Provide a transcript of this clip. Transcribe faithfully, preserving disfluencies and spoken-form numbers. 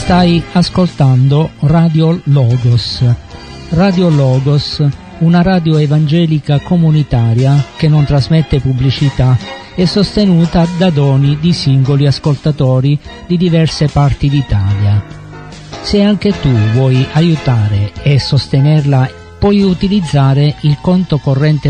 Stai ascoltando Radio Logos. Radio Logos, una radio evangelica comunitaria che non trasmette pubblicità, è sostenuta da doni di singoli ascoltatori di diverse parti d'Italia. Se anche tu vuoi aiutare e sostenerla, puoi utilizzare il conto corrente